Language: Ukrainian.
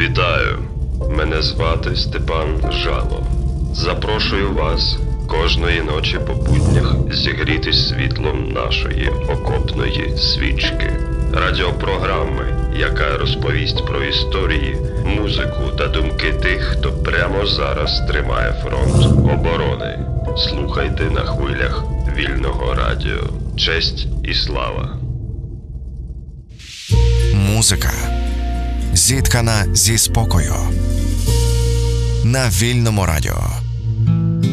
Вітаю! Мене звати Степан Жало. Запрошую вас кожної ночі по буднях зігрітись світлом нашої окопної свічки. Радіопрограми, яка розповість про історії, музику та думки тих, хто прямо зараз тримає фронт оборони. Слухайте на хвилях Вільного радіо. Честь і слава! Музика, зіткана зі спокою. На Вільному радіо.